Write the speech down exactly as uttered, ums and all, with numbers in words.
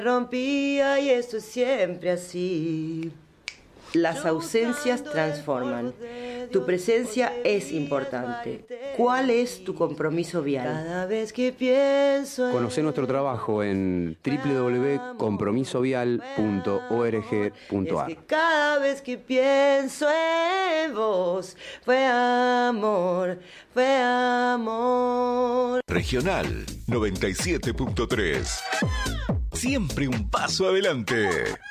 Rompía y esto es siempre así. Las ausencias transforman. Tu presencia es importante. ¿Cuál es tu compromiso vial? Cada vez que pienso en... Conoce nuestro trabajo en doble u doble u doble u punto compromiso vial punto org punto a r. Es que cada vez que pienso en vos, fue amor, fue amor. Regional noventa y siete punto tres. Siempre un paso adelante.